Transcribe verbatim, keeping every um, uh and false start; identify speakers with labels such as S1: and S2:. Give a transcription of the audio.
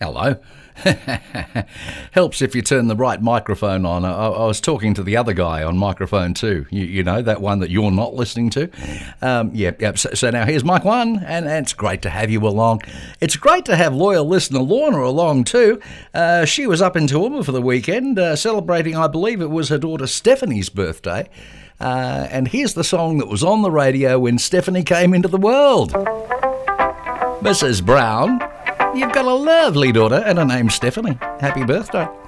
S1: Hello. Helps if you turn the right microphone on. I, I was talking to the other guy on microphone two, you, you know, that one that you're not listening to. Um, yep, yep. So, so now here's Mike one, and, and it's great to have you along. It's great to have loyal listener Lorna along too. Uh, she was up in Toowoomba for the weekend, uh, celebrating, I believe it was her daughter Stephanie's birthday. Uh, and here's the song that was on the radio when Stephanie came into the world. Missus Brown, you've got a lovely daughter and her name's Stephanie. Happy birthday.